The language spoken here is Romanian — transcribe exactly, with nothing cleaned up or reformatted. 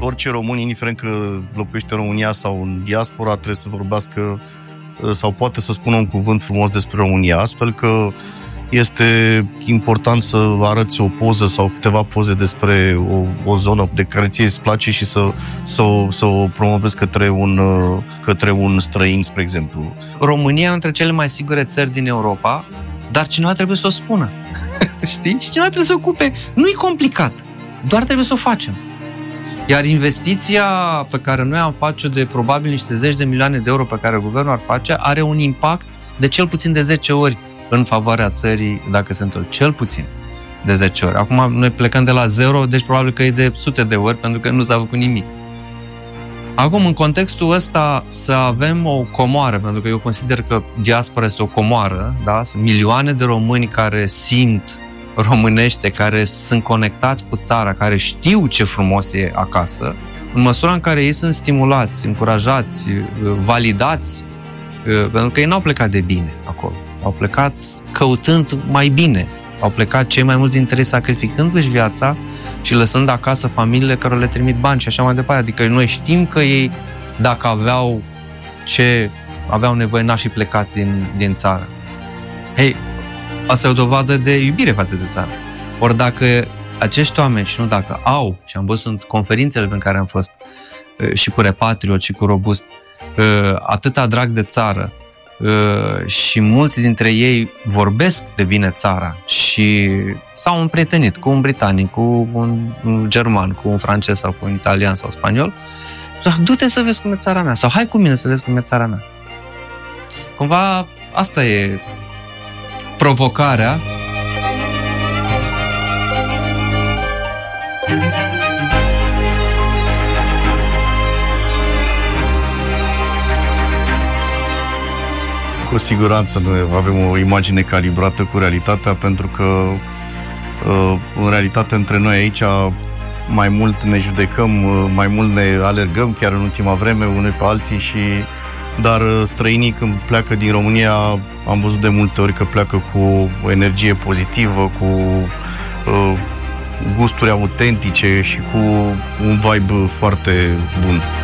orice român, indiferent că locuiește în România sau în diaspora, trebuie să vorbească sau poate să spună un cuvânt frumos despre România, astfel că este important să arăți o poză sau câteva poze despre o, o zonă de care ție îți place și să, să, să o promovezi către un, către un străin, spre exemplu. România e între cele mai sigure țări din Europa, dar cineva trebuie să o spună. Știi? Și cineva trebuie să o ocupe. Nu e complicat, doar trebuie să o facem. Iar investiția pe care noi am face de probabil niște zeci de milioane de euro pe care guvernul ar face, are un impact de cel puțin de zece ori în favoarea țării, dacă se întâmplă. Cel puțin de zece ori. Acum noi plecăm de la zero, deci probabil că e de sute de ori, pentru că nu s-a făcut nimic. Acum, în contextul ăsta, să avem o comoară, pentru că eu consider că diaspora este o comoară, da? Sunt milioane de români care simt românește, care sunt conectați cu țara, care știu ce frumos e acasă, în măsura în care ei sunt stimulați, încurajați, validați, pentru că ei n-au plecat de bine acolo. Au plecat căutând mai bine. Au plecat cei mai mulți dintre ei sacrificându-și viața și lăsând acasă familiile care le trimit bani și așa mai departe. Adică noi știm că ei, dacă aveau ce aveau nevoie, n-ar fi plecat din, din țară. Hei, asta e o dovadă de iubire față de țară. Ori dacă acești oameni, și nu dacă au, și am văzut în conferințele în care am fost, și cu Repatriot și cu Robust, atâta drag de țară, și mulți dintre ei vorbesc de bine țara și s-au împrietenit cu un britanic, cu un, un german, cu un francez sau cu un italian sau spaniol, du-te să vezi cum e țara mea, sau hai cu mine să vezi cum e țara mea. Cumva asta e provocarea. Cu siguranță noi avem o imagine calibrată cu realitatea, pentru că în realitate între noi aici mai mult ne judecăm, mai mult ne alergăm chiar în ultima vreme unii pe alții, și dar străinii când pleacă din România am văzut de multe ori că pleacă cu o energie pozitivă, cu gusturi autentice și cu un vibe foarte bun.